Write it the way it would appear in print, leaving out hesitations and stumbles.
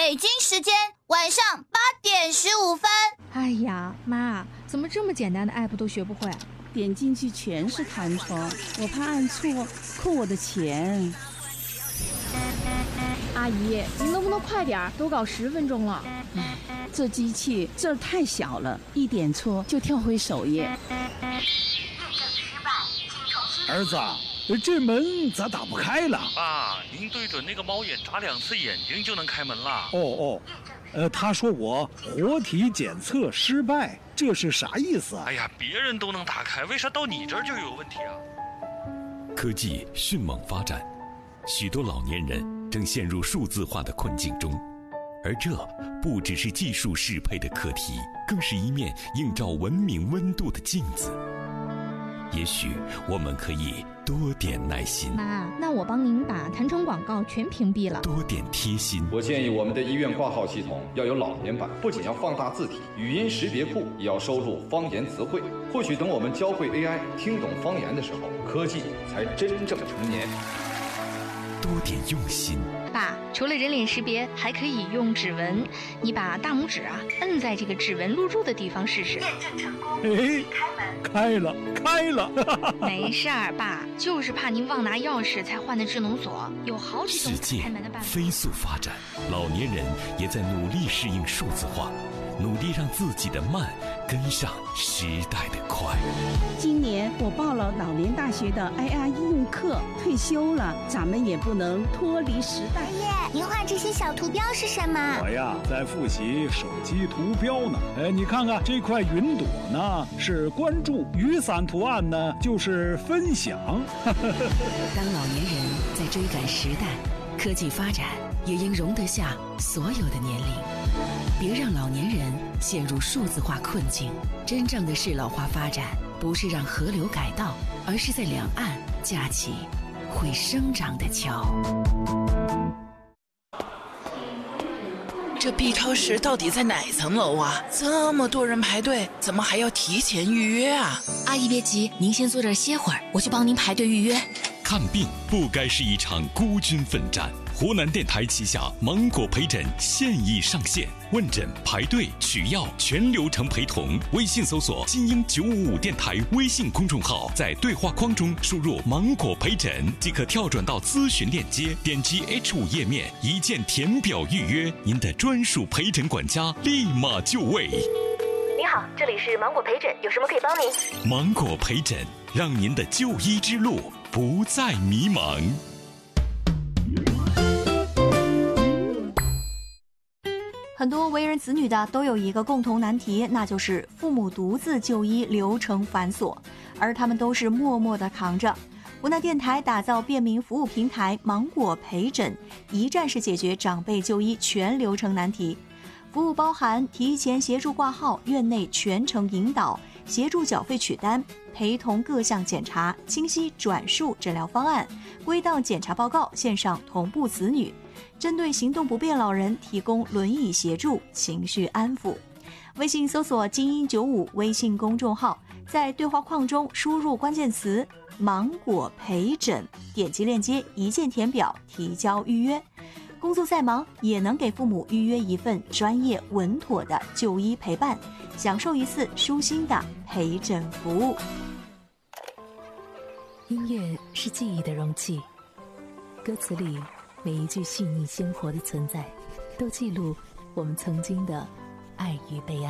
北京时间晚上8:15。 哎呀，妈，怎么这么简单的 app 都学不会？ 点进去全是弹窗，我怕按错扣我的钱。 阿姨，您能不能快点？都搞10分钟了。 这机器字太小了，一点错就跳回首页。 儿子，这门咋打不开了？ 爸，您对准那个猫眼眨2次眼睛就能开门了。 他说我活体检测失败，这是啥意思啊？ 哎呀，别人都能打开，为啥到你这儿就有问题啊？ 科技迅猛发展，许多老年人正陷入数字化的困境中，而这不只是技术适配的课题，更是一面映照文明温度的镜子。也许我们可以多点耐心。 妈，那我帮您把弹窗广告全屏蔽了。 多点贴心。 我建议我们的医院挂号系统要有老年版，不仅要放大字体，语音识别库也要收录方言词汇。或许等我们教会 AI 听懂方言的时候，科技才真正成年。 多点用心。 爸，除了人脸识别，还可以用指纹。你把大拇指摁在这个指纹录入的地方试试。 验证成功， 开了。 没事儿，爸，就是怕您忘拿钥匙才换的智能锁，有好几种世界开门的办法。 飞速发展，老年人也在努力适应数字化，努力让自己的慢跟上时代的快。 今年我报了老年大学的 AI 应用课，退休了，咱们也不能脱离时代。 爷爷，您画这些小图标是什么？ 我呀，在复习手机图标呢。你看看这块云朵呢，是关注；雨伞图案呢，就是分享。 当老年人在追赶时代，科技发展也应容得下所有的年龄。别让老年人陷入数字化困境。真正的适老化发展，不是让河流改道，而是在两岸架起会生长的桥。 这 B 超市到底在哪层楼啊？这么多人排队，怎么还要提前预约啊？ 阿姨别急，您先坐这儿歇会儿，我去帮您排队预约。 看病不该是一场孤军奋战。湖南电台旗下芒果陪诊现已上线，问诊、排队、取药全流程陪同。微信搜索金鹰955电台微信公众号，在对话框中输入芒果陪诊即可跳转到咨询链接，点击 H5 页面，一键填表预约，您的专属陪诊管家立马就位。 您好，这里是芒果陪诊，有什么可以帮您？ 芒果陪诊，让您的就医之路不再迷茫。 很多为人子女的都有一个共同难题，那就是父母独自就医流程繁琐，而他们都是默默地扛着。湖南电台打造便民服务平台芒果陪诊，一站式解决长辈就医全流程难题。服务包含提前协助挂号、院内全程引导、协助缴费取单、陪同各项检查、清晰转述诊疗方案、归档检查报告、线上同步子女。针对行动不便老人提供轮椅协助、情绪安抚。微信搜索金鹰95微信公众号，在对话框中输入关键词芒果陪诊，点击链接一键填表提交预约。工作再忙也能给父母预约一份专业稳妥的就医陪伴，享受一次舒心的陪诊服务。 音乐是记忆的容器，歌词里每一句细腻鲜活的存在，都记录我们曾经的爱与被爱。